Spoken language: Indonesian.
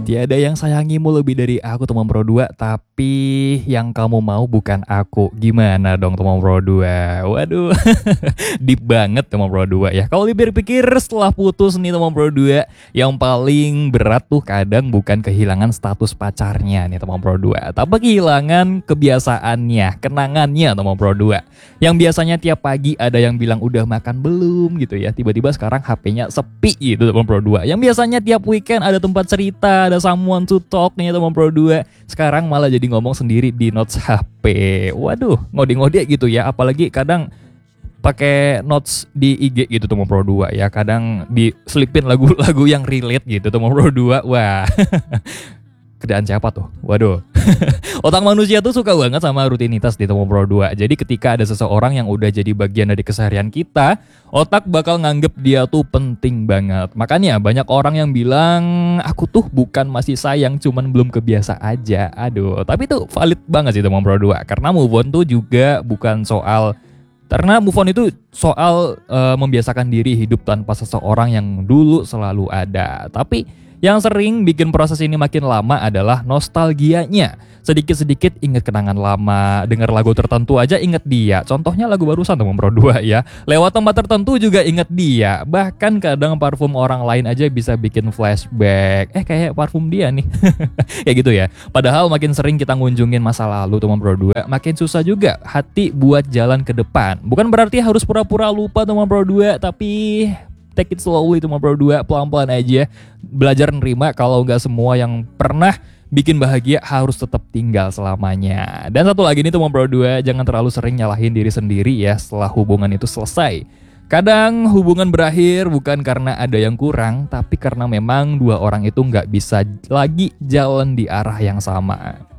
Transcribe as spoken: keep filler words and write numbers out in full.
Tiada yang sayangimu lebih dari aku teman Pro dua, tapi yang kamu mau bukan aku. Gimana dong teman Pro dua? Waduh, deep banget teman Pro dua ya. Kalau dipikir-pikir setelah putus nih teman Pro dua, yang paling berat tuh kadang bukan kehilangan status pacarnya nih teman Pro dua, tapi kehilangan kebiasaannya, kenangannya teman Pro dua. Yang biasanya tiap pagi ada yang bilang udah makan belum gitu ya, tiba-tiba sekarang H P-nya sepi gitu teman Pro dua. Yang biasanya tiap weekend ada tempat cerita, ada someone to talk nih teman Pro dua, sekarang malah jadi ngomong sendiri di notes H P. Waduh, ngode-ngode gitu ya, apalagi kadang pakai notes di I G gitu teman Pro dua ya, kadang diselipin lagu-lagu yang relate gitu teman Pro dua. Wah. Kerjaan siapa tuh? Waduh. Otak manusia tuh suka banget sama rutinitas di teman Pro dua. Jadi ketika ada seseorang yang udah jadi bagian dari keseharian kita, otak bakal nganggep dia tuh penting banget. Makanya banyak orang yang bilang, aku tuh bukan masih sayang, cuman belum kebiasa aja. Aduh, tapi itu valid banget sih teman Pro dua. Karena move on tuh juga bukan soal Karena move on itu soal uh, membiasakan diri hidup tanpa seseorang yang dulu selalu ada. Tapi yang sering bikin proses ini makin lama adalah nostalgianya. Sedikit-sedikit inget kenangan lama, denger lagu tertentu aja inget dia. Contohnya lagu barusan teman Pro dua ya. Lewat tempat tertentu juga inget dia. Bahkan kadang parfum orang lain aja bisa bikin flashback. Eh kayak parfum dia nih. Kayak gitu ya. Padahal makin sering kita ngunjungin masa lalu teman Pro dua, makin susah juga hati buat jalan ke depan. Bukan berarti harus pura-pura lupa teman Pro dua, tapi take it slowly teman Pro dua, pelan-pelan aja. Belajar nerima kalau nggak semua yang pernah bikin bahagia harus tetap tinggal selamanya. Dan satu lagi nih teman Pro dua, jangan terlalu sering nyalahin diri sendiri ya setelah hubungan itu selesai. Kadang hubungan berakhir bukan karena ada yang kurang, tapi karena memang dua orang itu nggak bisa lagi jalan di arah yang sama.